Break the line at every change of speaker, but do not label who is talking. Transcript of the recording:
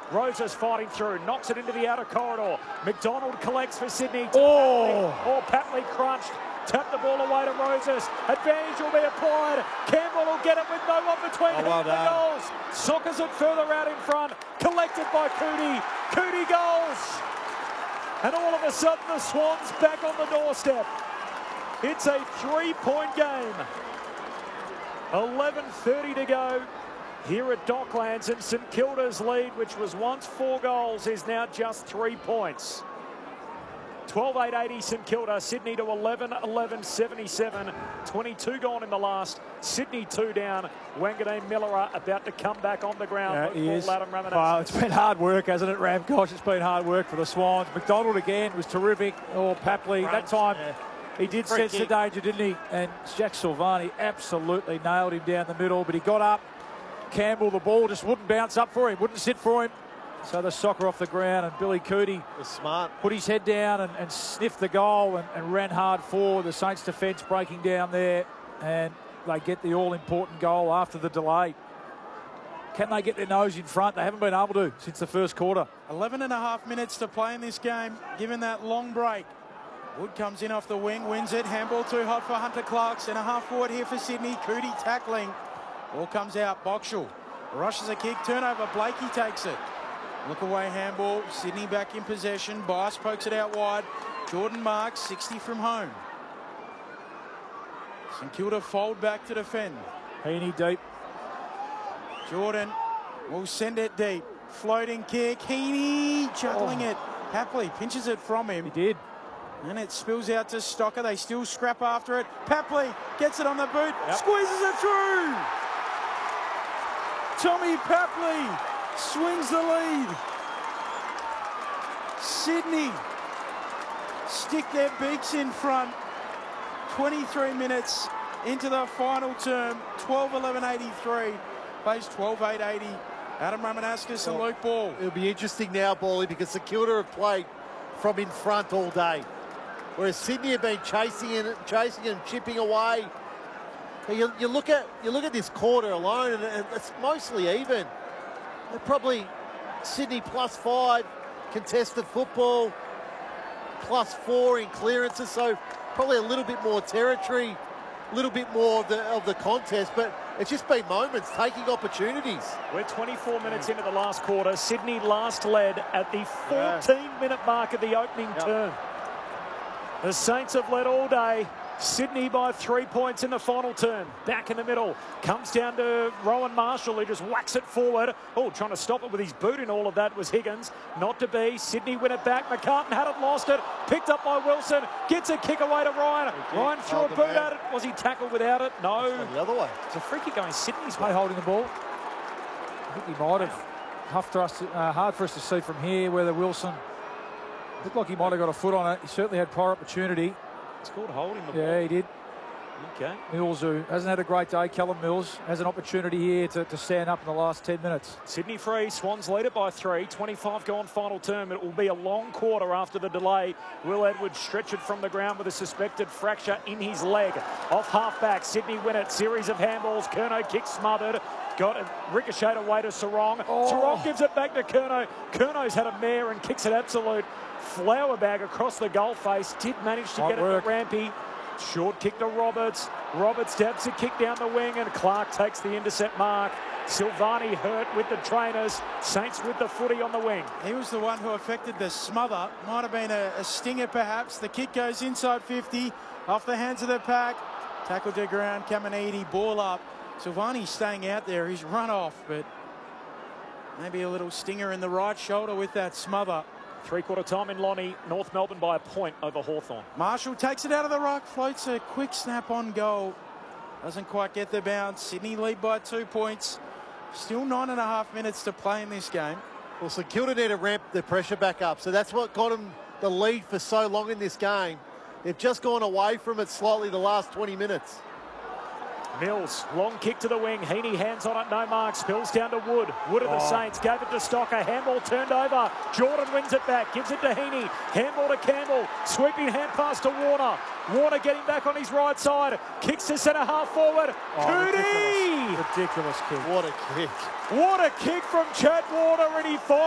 Roses fighting through, knocks it into the outer corridor. McDonald collects for Sydney. Papley crunched. Tap the ball away to Roses. Advantage will be applied. Campbell will get it with no one between him and the goals. Sockers it further out in front. Collected by Cootie. Cootie goals. And all of a sudden the Swans back on the doorstep. It's a 3-point game. 11:30 to go here at Docklands, and St Kilda's lead, which was once 4 goals, is now just 3 points. 12-8-80 St Kilda, Sydney to 11-11-77, 22 gone in the last. Sydney 2 down. Wanganeen Miller about to come back on the ground.
Yeah, he is.
Adam Ramanauskas.
Well, it's been hard work, hasn't it, Ram? Gosh, it's been hard work for the Swans. McDonald again was terrific. Papley, that time he did sense the danger, didn't he? And Jack Silvani absolutely nailed him down the middle, but he got up. Campbell, the ball just wouldn't bounce up for him, wouldn't sit for him. So the soccer off the ground, and Billy Cootie
was smart.
Put his head down and sniffed the goal and ran hard forward. The Saints defence breaking down there, and they get the all-important goal after the delay. Can they get their nose in front? They haven't been able to since the first quarter.
11.5 minutes to play in this game, given that long break. Wood comes in off the wing, wins it. Handball too hot for Hunter Clark. And a half forward here for Sydney. Cootie tackling. Ball comes out. Boxall rushes a kick. Turnover. Blakey takes it. Look away handball. Sydney back in possession. Bice pokes it out wide. Jordan Marks, 60 from home. St Kilda fold back to defend.
Heaney deep.
Jordan will send it deep. Floating kick. Heaney juggling it. Papley pinches it from him.
He did.
And it spills out to Stocker. They still scrap after it. Papley gets it on the boot. Squeezes it through. Tommy Papley swings the lead. Sydney stick their beaks in front. 23 minutes into the final term. 12-11-83. Plays 12-8-80. Adam Ramanauskas and Luke Ball.
It'll be interesting now, Bally, because St Kilda have played from in front all day, whereas Sydney have been chasing and chipping away. You look at this quarter alone, and it's mostly even. They're probably Sydney +5 contested football, +4 in clearances, so probably a little bit more territory, a little bit more of the contest, but it's just been moments, taking opportunities.
We're 24 minutes into the last quarter. Sydney last led at the 14-minute mark of the opening term. The Saints have led all day. Sydney by 3 points in the final term. Back in the middle. Comes down to Rowan Marshall, who just whacks it forward. Trying to stop it with his boot in all of that was Higgins. Not to be. Sydney win it back. McCartan had it, lost it. Picked up by Wilson. Gets a kick away to Ryan. Ryan threw a boot at it. Was he tackled without it? No.
The other way.
It's a free kick going Sydney's way.
Holding the ball. I think he might have. Hard for us to see from here whether Wilson looked like he might have got a foot on it. He certainly had prior opportunity.
It's called holding the ball.
Yeah, he did.
Okay.
Mills, who hasn't had a great day, Callum Mills, has an opportunity here to stand up in the last 10 minutes.
Sydney free, Swans lead it by 3. 25 gone final term. It will be a long quarter after the delay. Will Edwards stretch it from the ground with a suspected fracture in his leg. Off half-back, Sydney win it. Series of handballs. Curnow kick smothered. Got it ricocheted away to Sarong. Sarong gives it back to Curnow. Curnow's had a mare and kicks an absolute flower bag across the goal face. Did manage to get it to Rampy. Short kick to Roberts. Roberts dabs a kick down the wing, and Clark takes the intercept mark. Silvani hurt with the trainers. Saints with the footy on the wing.
He was the one who affected the smother. Might have been a stinger perhaps. The kick goes inside 50. Off the hands of the pack. Tackle to ground. Caminiti, ball up. Silvani staying out there. He's run off, but maybe a little stinger in the right shoulder with that smother.
Three-quarter time in Lonnie. North Melbourne by a point over Hawthorn.
Marshall takes it out of the ruck, floats a quick snap on goal. Doesn't quite get the bounce. Sydney lead by 2 points. Still 9.5 minutes to play in this game.
Well, St Kilda need to ramp the pressure back up. So that's what got them the lead for so long in this game. They've just gone away from it slightly the last 20 minutes.
Mills, long kick to the wing. Heaney hands on it, no mark. Spills down to Wood. Wood of the Saints, gave it to Stocker. Handball turned over. Jordan wins it back, gives it to Heaney. Handball to Campbell. Sweeping hand pass to Warner. Warner getting back on his right side. Kicks to centre half forward. Cootie!
Ridiculous kick.
What a kick.
What a kick from Chad Warner, and he finds